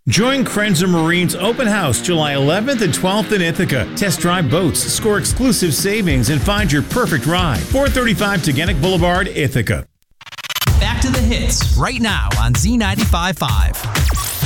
Join Krenzer Marine's open house July 11th and 12th in Ithaca. Test drive boats, score exclusive savings, and find your perfect ride. 435 Teganic Boulevard, Ithaca. Back to the hits right now on Z95.5.